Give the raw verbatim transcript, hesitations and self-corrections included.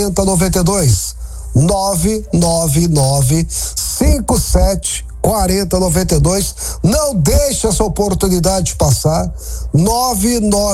noventa e dois, nove nove nove cinco sete quarenta noventa e dois. Não deixe essa oportunidade passar. nove nove